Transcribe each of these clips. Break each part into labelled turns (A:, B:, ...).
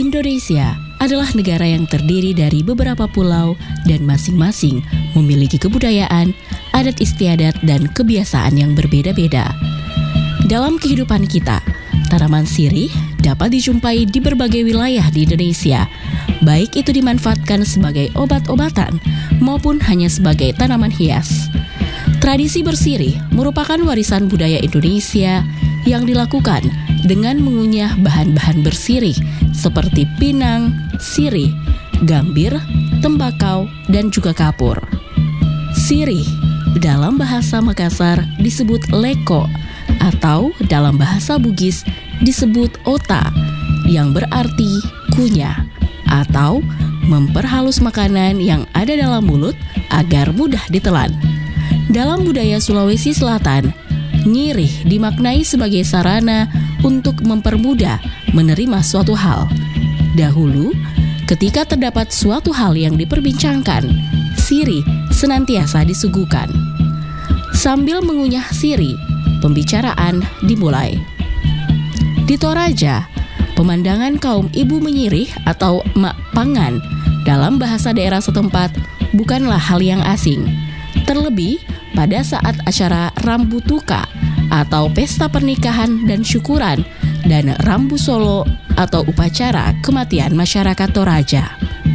A: Indonesia adalah negara yang terdiri dari beberapa pulau dan masing-masing memiliki kebudayaan, adat istiadat, dan kebiasaan yang berbeda-beda. Dalam kehidupan kita, tanaman sirih dapat dijumpai di berbagai wilayah di Indonesia, baik itu dimanfaatkan sebagai obat-obatan maupun hanya sebagai tanaman hias. Tradisi bersirih merupakan warisan budaya Indonesia yang dilakukan dengan mengunyah bahan-bahan bersirih seperti pinang, sirih, gambir, tembakau, dan juga kapur. Sirih dalam bahasa Makassar disebut leko atau dalam bahasa Bugis disebut ota yang berarti kunyah atau memperhalus makanan yang ada dalam mulut agar mudah ditelan. Dalam budaya Sulawesi Selatan, nyirih dimaknai sebagai sarana untuk mempermudah menerima suatu hal. Dahulu, ketika terdapat suatu hal yang diperbincangkan, sirih senantiasa disuguhkan. Sambil mengunyah sirih, pembicaraan dimulai. Di Toraja, pemandangan kaum ibu menyirih atau mak pangan dalam bahasa daerah setempat bukanlah hal yang asing. Terlebih pada saat acara Rambutuka atau pesta pernikahan dan syukuran dan Rambu Solo atau upacara kematian masyarakat Toraja.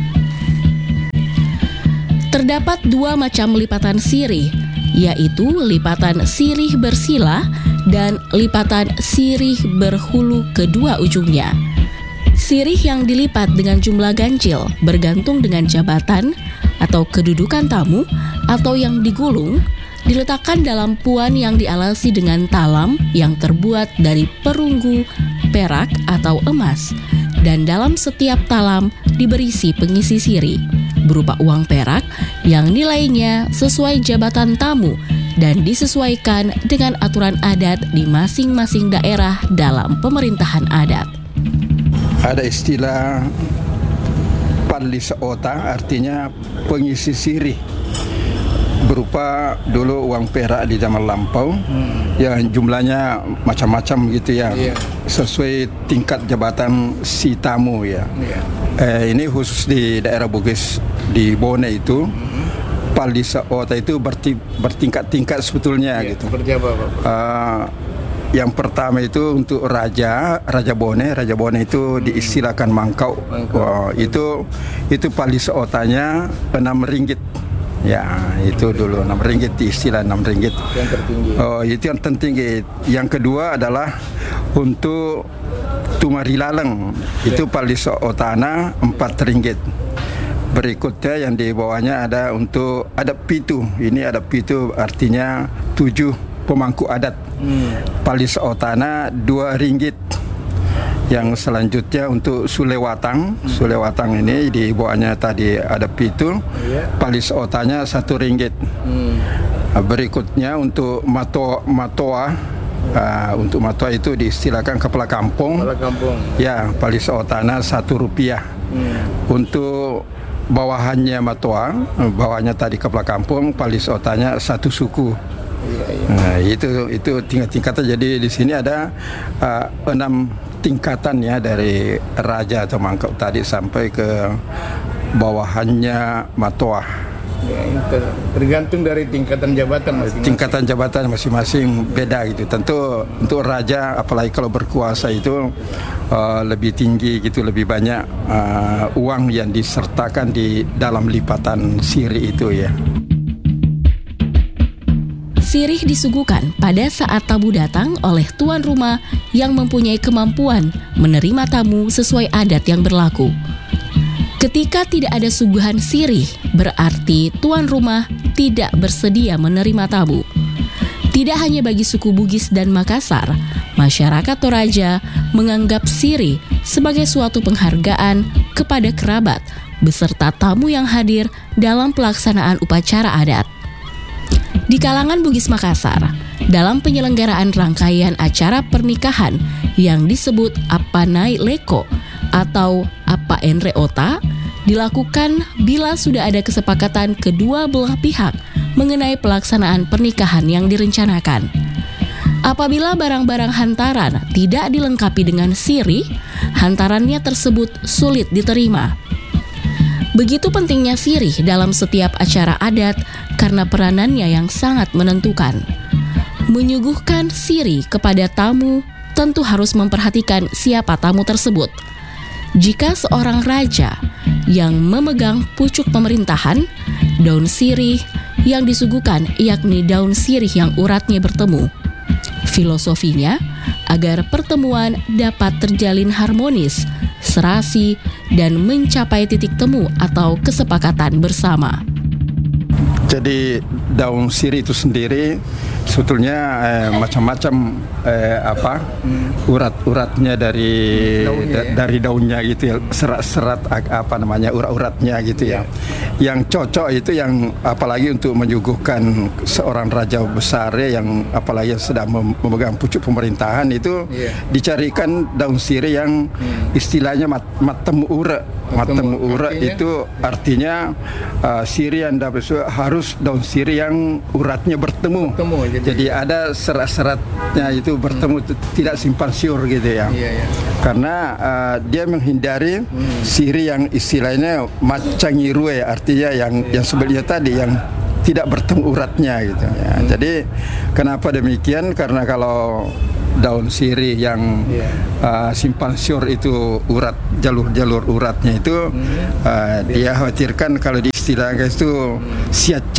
A: Terdapat dua macam lipatan sirih, yaitu lipatan sirih bersila dan lipatan sirih berhulu kedua ujungnya. Sirih yang dilipat dengan jumlah ganjil bergantung dengan jabatan atau kedudukan tamu, atau yang digulung diletakkan dalam puan yang dialasi dengan talam yang terbuat dari perunggu, perak atau emas, dan dalam setiap talam diberisi pengisi sirih berupa uang perak yang nilainya sesuai jabatan tamu dan disesuaikan dengan aturan adat di masing-masing daerah dalam pemerintahan adat.
B: Ada istilah palisa ota, artinya pengisi sirih, berupa dulu uang perak di zaman lampau yang jumlahnya macam-macam gitu ya, sesuai tingkat jabatan si tamu ya. Ini khusus di daerah Bugis di Bone itu, palisa ota itu bertingkat-tingkat sebetulnya gitu.
C: Seperti apa, Pak?
B: Yang pertama itu untuk Raja Bone itu diistilahkan mangkau. Itu palisa otanya 6 ringgit. Ya, itu dulu 6 ringgit, istilah 6 ringgit.
C: Yang tertinggi.
B: Itu yang tertinggi. Yang kedua adalah untuk Tumari Laleng. Itu palisa otana 4 ringgit. Berikutnya yang di bawahnya ada untuk adat pitu. Ini adat pitu artinya 7 pemangku adat. Palisa otana 2 ringgit. Yang selanjutnya untuk Sulewatang. Sulewatang ini di bawahnya tadi ada pitu. Palisa otanya 1 ringgit. Berikutnya untuk matoa. Untuk matoa itu diistilahkan kepala kampung. Ya, palisa otana 1 rupiah. Untuk bawahannya matoa, bawahnya tadi kepala kampung, palisa otanya 1 suku. Nah, itu tingkat-tingkatan. Jadi di sini ada 6 tingkatan ya, dari raja atau mangkok tadi sampai ke bawahannya matoa.
C: Ya, tergantung dari tingkatan jabatan masing-masing.
B: Tingkatan jabatan masing-masing beda gitu. Tentu untuk raja, apalagi kalau berkuasa itu lebih tinggi gitu, lebih banyak uang yang disertakan di dalam lipatan sirih itu ya.
A: Sirih disuguhkan pada saat tamu datang oleh tuan rumah yang mempunyai kemampuan menerima tamu sesuai adat yang berlaku. Ketika tidak ada suguhan sirih, berarti tuan rumah tidak bersedia menerima tamu. Tidak hanya bagi suku Bugis dan Makassar, masyarakat Toraja menganggap sirih sebagai suatu penghargaan kepada kerabat beserta tamu yang hadir dalam pelaksanaan upacara adat. Di kalangan Bugis Makassar, dalam penyelenggaraan rangkaian acara pernikahan yang disebut Apanai Leko atau Apa Enre Ota, dilakukan bila sudah ada kesepakatan kedua belah pihak mengenai pelaksanaan pernikahan yang direncanakan. Apabila barang-barang hantaran tidak dilengkapi dengan sirih, hantarannya tersebut sulit diterima. Begitu pentingnya sirih dalam setiap acara adat karena peranannya yang sangat menentukan. Menyuguhkan sirih kepada tamu tentu harus memperhatikan siapa tamu tersebut. Jika seorang raja yang memegang pucuk pemerintahan, daun sirih yang disuguhkan yakni daun sirih yang uratnya bertemu. Filosofinya agar pertemuan dapat terjalin harmonis, serasi, dan mencapai titik temu atau kesepakatan bersama.
B: Jadi daun sirih itu sendiri sebetulnya macam-macam urat-uratnya dari dari daunnya gitu ya, serat-serat urat-uratnya gitu ya. Yang cocok itu yang apalagi untuk menyuguhkan seorang raja besar ya, yang apalagi yang sedang memegang pucuk pemerintahan itu dicarikan daun sirih yang istilahnya matem ura. Matem ura itu artinya sirih yang harus daun sirih yang uratnya bertemu. Jadi ada serat-seratnya itu bertemu, tidak simpang siur gitu ya. Karena dia menghindari sirih yang istilahnya macangirue, artinya yang sebenarnya tadi yang tidak bertemu uratnya gitu ya. Jadi kenapa demikian? Karena kalau daun sirih yang simpang siur itu jalur uratnya itu dia khawatirkan kalau di istilah guys itu siat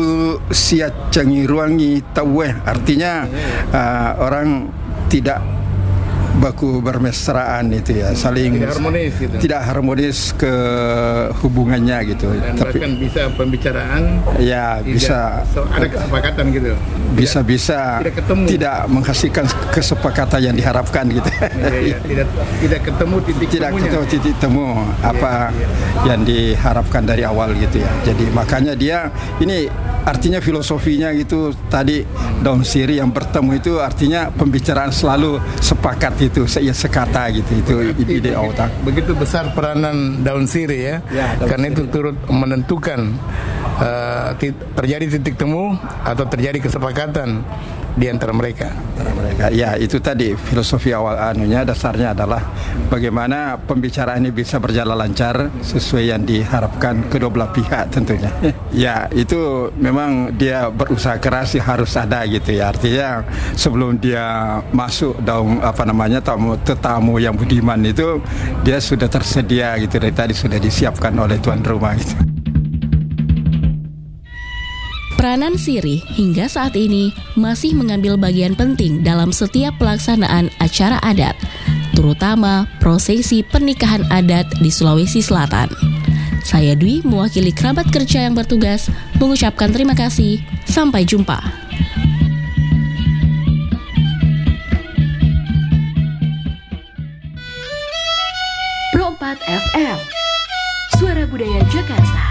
B: cangiruangi taweh, artinya orang tidak baku bermesraan itu ya, saling tidak harmonis ke hubungannya gitu.
C: Dan
B: tapi
C: bahkan bisa pembicaraan
B: ya bisa
C: ada kesepakatan gitu.
B: Bisa tidak menghasilkan kesepakatan yang diharapkan gitu.
C: Tidak ketemu titik temunya.
B: Yang diharapkan dari awal gitu ya. Jadi makanya dia ini artinya filosofinya gitu tadi, daun sirih yang bertemu itu artinya pembicaraan selalu sepakat itu, sekata gitu. Itu ide otak.
C: Begitu besar peranan daun sirih ya karena itu turut menentukan terjadi titik temu atau terjadi kesepakatan di antara mereka.
B: Ya, itu tadi filosofi awal dasarnya adalah bagaimana pembicaraan ini bisa berjalan lancar sesuai yang diharapkan kedua belah pihak tentunya. Ya, itu memang dia berusaha keras harus ada gitu ya. Artinya sebelum dia masuk tetamu yang budiman itu dia sudah tersedia gitu, dari tadi sudah disiapkan oleh tuan rumah gitu.
A: Peranan sirih hingga saat ini masih mengambil bagian penting dalam setiap pelaksanaan acara adat, terutama prosesi pernikahan adat di Sulawesi Selatan. Saya Dwi, mewakili kerabat kerja yang bertugas, mengucapkan terima kasih. Sampai jumpa.
D: Pro 4 FM, Suara Budaya Jakarta.